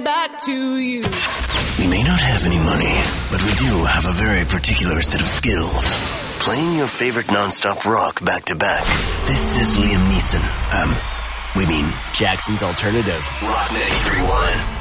back to you. We may not have any money, but we do have a very particular set of skills. Playing your favorite non-stop rock back to back. This is Liam Neeson. We mean Jackson's Alternative. Rock 93.1.